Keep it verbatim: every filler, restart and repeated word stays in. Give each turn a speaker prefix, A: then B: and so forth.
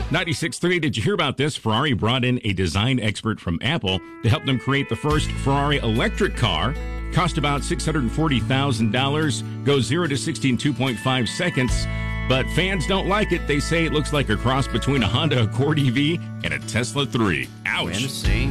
A: ninety-six point three, did you hear about this? Ferrari brought in a design expert from Apple to help them create the first Ferrari electric car. Cost about six hundred forty thousand dollars, goes zero to sixty in two point five seconds. But fans don't like it. They say it looks like a cross between a Honda Accord E V and a Tesla three. Ouch.